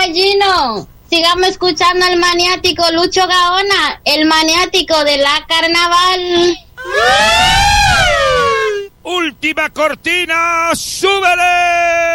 Gino. Sigamos escuchando al maniático Lucho Gaona, el maniático de la carnaval. Última cortina, súbele.